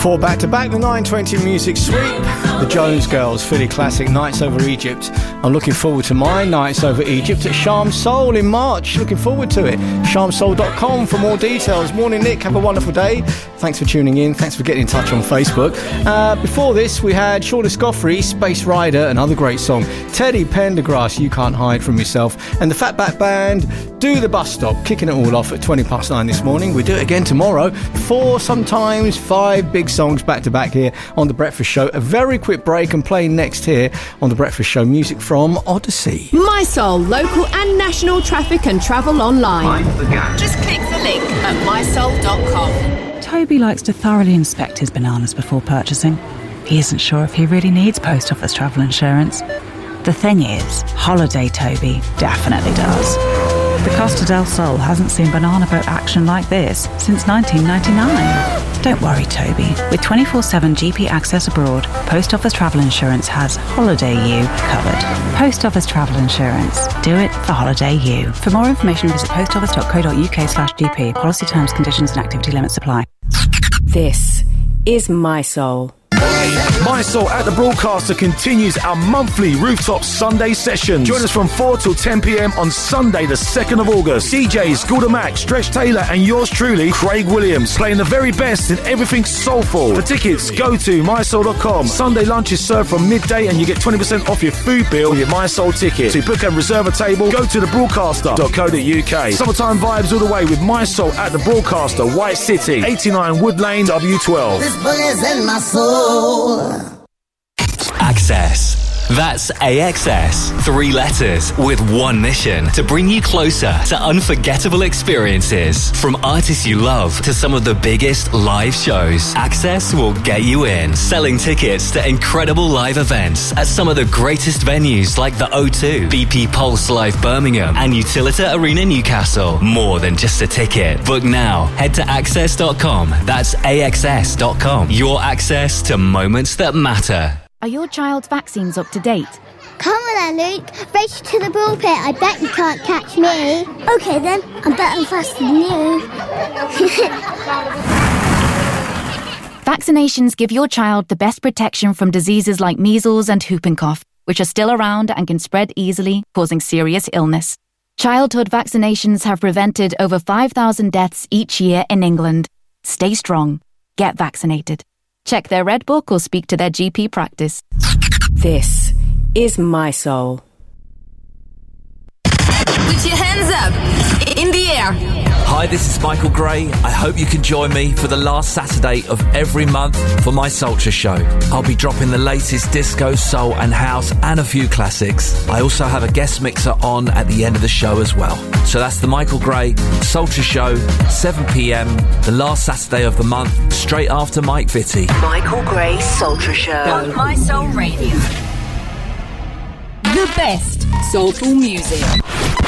Before back-to-back, the 920 Music Sweep, the Jones Girls, Philly Classic, Nights Over Egypt. I'm looking forward to my Nights Over Egypt at Charm Soul in March. Looking forward to it. charmsoul.com for more details. Morning, Nick. Have a wonderful day. Thanks for tuning in. Thanks for getting in touch on Facebook. Before this, we had Shauna Scoffrey, Space Rider, another great song. Teddy Pendergrass, You Can't Hide From Yourself. And the Fatback Band, Do the Bus Stop, kicking it all off at 9:20 this morning. We do it again tomorrow. 4, sometimes 5 big songs back to back here on The Breakfast Show. A very quick break and playing next here on The Breakfast Show, music from Odyssey. My Soul, local and national traffic and travel online. Just click the link at mysoul.com. Toby likes to thoroughly inspect his bananas before purchasing. He isn't sure if he really needs post office travel insurance. The thing is, Holiday Toby definitely does. The Costa del Sol hasn't seen banana boat action like this since 1999. Don't worry, Toby. With 24/7 GP access abroad, Post Office Travel Insurance has Holiday You covered. Post Office Travel Insurance. Do it for Holiday You. For more information, visit postoffice.co.uk/GP. Policy terms, conditions and activity limits apply. This is My Soul. My Soul at the Broadcaster continues our monthly Rooftop Sunday sessions. Join us from 4 till 10 p.m. on Sunday the 2nd of August. DJs Gulda Mack, Stretch Taylor and yours truly, Craig Williams, playing the very best in everything soulful. For tickets, go to mysoul.com. Sunday lunch is served from midday and you get 20% off your food bill with your My Soul ticket. To book and reserve a table, go to thebroadcaster.co.uk. Summertime vibes all the way with My Soul at the Broadcaster, White City, 89 Wood Lane, W12. This boogie's in my soul. Access. That's AXS. 3 letters with one mission: to bring you closer to unforgettable experiences. From artists you love to some of the biggest live shows, Access will get you in. Selling tickets to incredible live events at some of the greatest venues like the O2, BP Pulse Live Birmingham and Utilita Arena Newcastle. More than just a ticket. Book now. Head to access.com. That's AXS.com. Your access to moments that matter. Are your child's vaccines up to date? Come on then, Luke. Race to the pulpit. I bet you can't catch me. Okay then, I'm better and faster than you. Vaccinations give your child the best protection from diseases like measles and whooping cough, which are still around and can spread easily, causing serious illness. Childhood vaccinations have prevented over 5,000 deaths each year in England. Stay strong. Get vaccinated. Check their Red Book or speak to their GP practice. This is My Soul. Put your hands up in the air. Hi, this is Michael Gray. I hope you can join me for the last Saturday of every month for my Soulture Show. I'll be dropping the latest disco, soul and house and a few classics. I also have a guest mixer on at the end of the show as well. So that's the Michael Gray Soulture Show, 7 p.m, the last Saturday of the month, straight after Mike Vitti. Michael Gray Soulture Show On My Soul Radio. The best soulful music.